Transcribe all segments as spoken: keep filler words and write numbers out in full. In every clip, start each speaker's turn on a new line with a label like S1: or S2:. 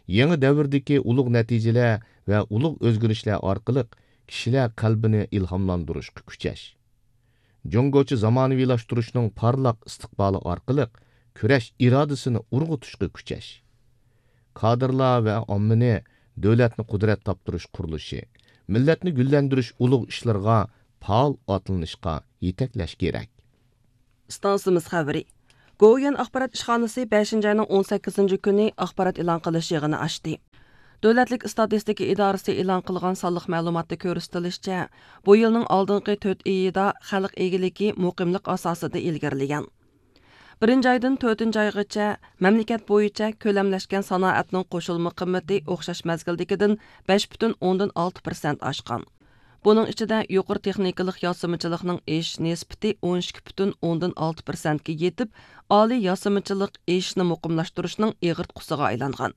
S1: yangi davrdagi ulug' natijalar va ulug' o'zgarishlar orqali kishilar qalbini ilhomlantirishga kuchash. Jungochi zamonaviylashtirishning parlaq istiqboli orqali kurash irodasini urg'utishga kuchash. Kadrlar va ommani davlatni qudrat toptirish qurilishi, millatni gullantirish ulug' ishlarga faol otlanishga yetaklash kerak.
S2: Stansimiz xabari. Go'yan axborot ishxonasi beshinchi ayning o'n sakkizinchi kuni axborot e'lon qilish yig'ini ochdi. Davlatlik statistika idorasi e'lon qilgan sonliq ma'lumotda ko'rsatilishicha, bu yilning oldingi to'rt oyida xalq egiligi muqimlik asosida ilgarilgan. birinchi aydan to'rtinchi oygacha mamlakat bo'yicha ko'lamlashgan sanoatning qo'shilma qimmati o'xshash mazgildagidan besh butun o'ndan olti persent oshgan. Buning ichida yuqori texnikalik yosimichilikning ish nisbati o'n ikki butun o'ndan olti persent ga yetib, oliy yosimichilik ishni muqimlashtirishning egirtqusiga aylangan.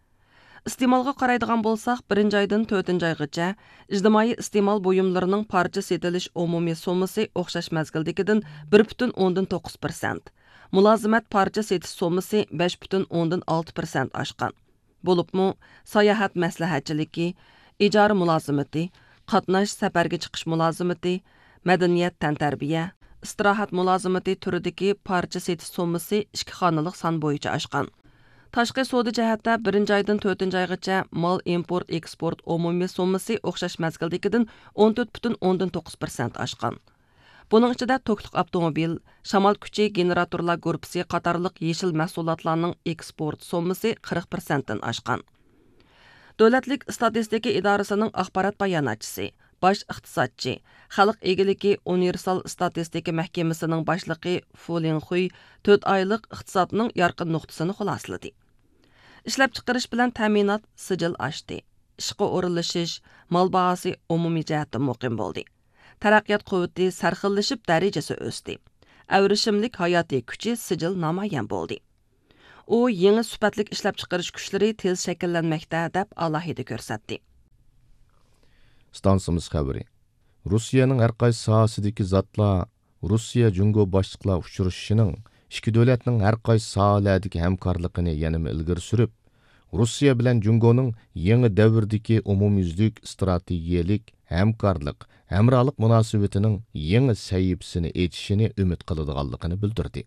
S2: İste'molga qaraydigan bo'lsak, birinchi aydan to'rtinchi oygacha ijtimoiy iste'mol buyumlarining parcha setilish umumiy summasi o'xshash mazgildagidan bir butun o'ndan to'qqiz persent. Mulozimat parcha setish summasi besh butun o'ndan olti persent oshgan. Bo'libmi, sayohat maslahatchiligi, ijara mulozimati, qatnash safarga chiqish mulozimati, madaniyat tantarbiya, istirohat mulozimati turidagi parcha setish summasi ikki xonalik son bo'yicha oshgan. Tashqi savdo jihatda birinchi aydan to'rtinchi oygacha mal import eksport umumiy summasi o'xshash mazgildagidan o'n to'rt butun o'ndan to'qqiz persent oshgan. Buning ichida tokliq avtomobil, shamol kuchi generatorlar guruhi qatorliq yeshil mahsulotlarning eksport summasi qirq persent dan oshgan. Davlatlik statistika idorasining axborot bayonotchisi, bosh iqtisodchi, xalq egiligi universal statistika mahkamasining boshlig'i Fulin Xuy to'rt oylik iqtisodning yorqin nuqtasini xulosaladi. Ishlab chiqarish bilan ta'minot sijil ochdi. Ishqa o'rinlashish, mol bahosi umumiy jihatdan muqim bo'ldi. Taraqqiyot quvvati sarxillashib darajasi o'sdi. Avrishimlik hayotiy kuchi sijil namoyon bo'ldi. U yangi sifatlik ishlab chiqarish kuchlari tez shakllanmoqda deb alohida ko'rsatdi.
S1: Stansimiz xabari. Rossiyaning har qaysi sohasidagi zotlar Rossiya Jungo boshliqlar uchrashishining ikki davlatning har qaysi sohalardagi hamkorligini yanada ilgari surib, Rossiya bilan Jungoning yangi davrdagi umumyuzlik strategiyalik hamkorlik, hamrolik munosabatining yangi sahifasini echishini umid qiladiganligini bildirdi.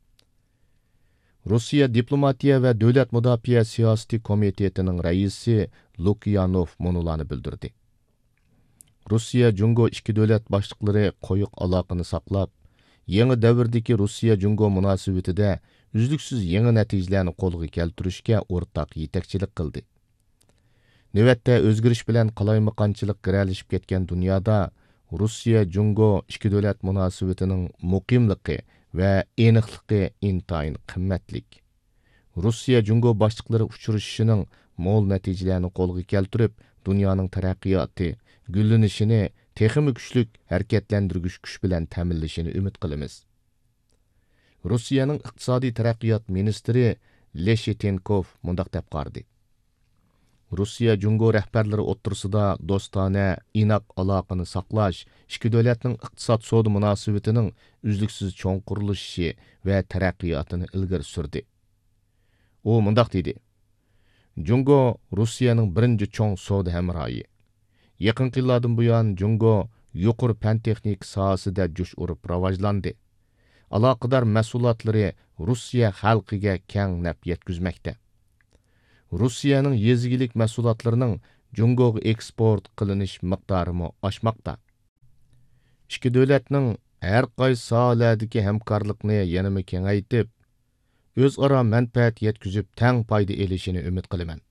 S1: Rossiya Diplomatiya va Davlat mudofaa siyosati komitetining raisi Lukyanov munolarni bildirdi. Rossiya Jungo ikki davlat boshliqlari qo'yiq aloqani saqlab, yangi davrdagi Rossiya Jungo munosabatida uzluksiz yangi natijalarni qo'lga keltirishga o'rtaq yetakchilik qildi. Navbatda o'zgarish bilan qalaymaqonchilik kiralishib ketgan dunyoda Rossiya Jungo ikki davlat munosabatining muqimligi va aniqligi intayin qimmatlik. Rossiya Jungo boshliqlari uchrashishining mo'l natijalarini qo'lga keltirib, dunyoning taraqqiyoti, gullanishini texnik kuchlik harakatlantirgich kuch bilan ta'minlashini umid qilamiz. Rossiyaning iqtisodiy taraqqiyot ministri Leshetenkov mundaq deb qardi. Rossiya Jungo rahbarlari o'ttirisida do'stona, inoq aloqani saqlash, ikki davlatning iqtisod savdo munosabatining uzluksiz cho'nqurishi va taraqqiyotini ilgari surdi. U mundaq dedi: Jungo Rossiyaning birinchi cho'ng savdo hamrohi. Yaqin yillardan buyon Jungo yuqori fan texnik sohasida jush urib rivojlandi. Aloqador mahsulotlari Rossiya xalqiga keng naf yetkazmoqda. Rossiyaning yezigilik mahsulotlarining Jungoga eksport qilinish miqdori oshmoqda. Ikki davlatning har qaysi sohalardagi hamkorlikni yanada kengaytirib, o'zaro manfaat yetkazib, teng foyda olishini umid qilaman.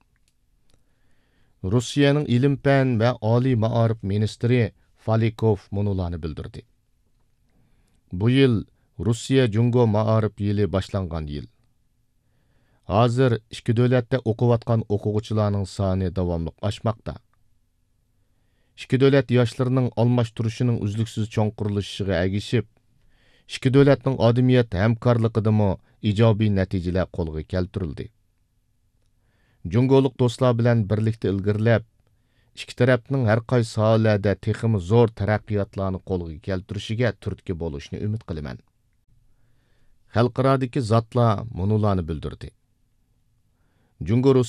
S1: Rossiyaning ilm-fan va oliy ma'arif ministri Falikov munolarni bildirdi. Bu yil Rossiya Jungo ma'arif yili boshlangan yil. Hozir ikki davlatda o'qiyotgan o'quvchilarning soni davomli oshmoqda. Ikki davlat yoshlarining almashtirishining uzluksiz cho'nqurilishiga ergishib, ikki davlatning odamiyat hamkorligidami ijobiy natijalar qo'lga keltirildi. Jungolik do'stlar bilan birlikda ilgirlab, ikki tarafning har qaysi sohalarda texmi zo'r taraqqiyotlarni qo'lga keltirishiga turtki bo'lishni umid qilaman. Xalqarodagi zotlar munolarni bildirdi. Jungo